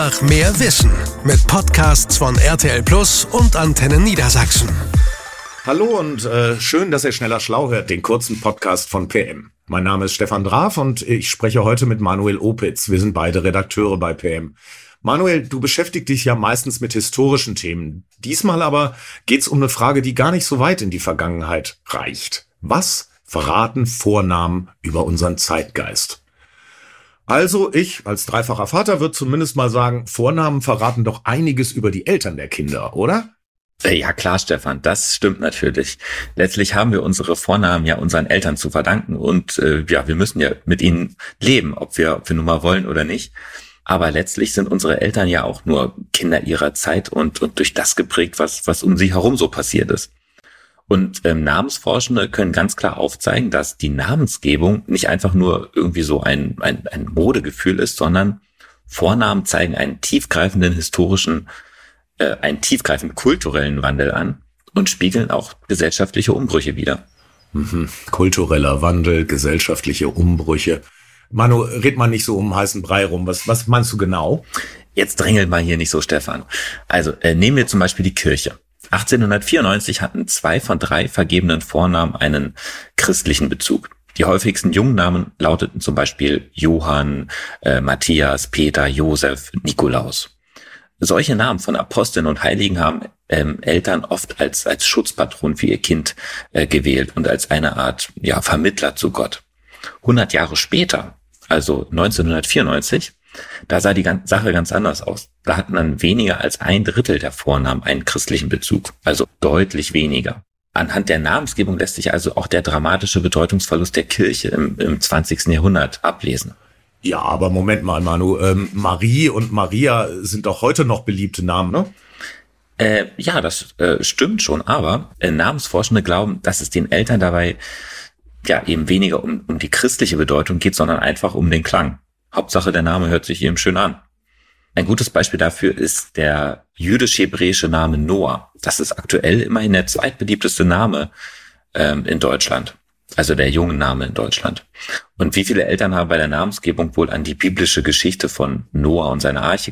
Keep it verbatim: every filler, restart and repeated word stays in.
Nach mehr Wissen mit Podcasts von R T L Plus und Antenne Niedersachsen. Hallo und äh, schön, dass ihr Schneller Schlau hört, den kurzen Podcast von P M. Mein Name ist Stefan Draf und ich spreche heute mit Manuel Opitz. Wir sind beide Redakteure bei P M. Manuel, du beschäftigst dich ja meistens mit historischen Themen. Diesmal aber geht's um eine Frage, die gar nicht so weit in die Vergangenheit reicht. Was verraten Vornamen über unseren Zeitgeist? Also ich als dreifacher Vater würde zumindest mal sagen, Vornamen verraten doch einiges über die Eltern der Kinder, oder? Ja klar, Stefan, das stimmt natürlich. Letztlich haben wir unsere Vornamen ja unseren Eltern zu verdanken und äh, ja, wir müssen ja mit ihnen leben, ob wir, ob wir nun mal wollen oder nicht. Aber letztlich sind unsere Eltern ja auch nur Kinder ihrer Zeit und, und durch das geprägt, was, was um sie herum so passiert ist. Und ähm, Namensforschende können ganz klar aufzeigen, dass die Namensgebung nicht einfach nur irgendwie so ein, ein, ein Modegefühl ist, sondern Vornamen zeigen einen tiefgreifenden historischen, äh, einen tiefgreifenden kulturellen Wandel an und spiegeln auch gesellschaftliche Umbrüche wider. Mhm. Kultureller Wandel, gesellschaftliche Umbrüche. Manu, red mal nicht so um heißen Brei rum. Was, was meinst du genau? Jetzt drängel mal hier nicht so, Stefan. Also äh, nehmen wir zum Beispiel die Kirche. achtzehnhundertvierundneunzig hatten zwei von drei vergebenen Vornamen einen christlichen Bezug. Die häufigsten Jungnamen lauteten zum Beispiel Johann, äh, Matthias, Peter, Josef, Nikolaus. Solche Namen von Aposteln und Heiligen haben ähm, Eltern oft als als Schutzpatron für ihr Kind äh, gewählt und als eine Art ja Vermittler zu Gott. hundert Jahre später, also neunzehnhundertvierundneunzig, da sah die Sache ganz anders aus. Da hatten dann weniger als ein Drittel der Vornamen einen christlichen Bezug, also deutlich weniger. Anhand der Namensgebung lässt sich also auch der dramatische Bedeutungsverlust der Kirche im, im zwanzigsten Jahrhundert ablesen. Ja, aber Moment mal, Manu, ähm, Marie und Maria sind doch heute noch beliebte Namen, ne? Äh, ja, das äh, stimmt schon, aber äh, Namensforschende glauben, dass es den Eltern dabei ja eben weniger um, um die christliche Bedeutung geht, sondern einfach um den Klang. Hauptsache, der Name hört sich eben schön an. Ein gutes Beispiel dafür ist der jüdisch-hebräische Name Noah. Das ist aktuell immerhin der zweitbeliebteste Name ähm, in Deutschland. Also der junge Name in Deutschland. Und wie viele Eltern haben bei der Namensgebung wohl an die biblische Geschichte von Noah und seiner Arche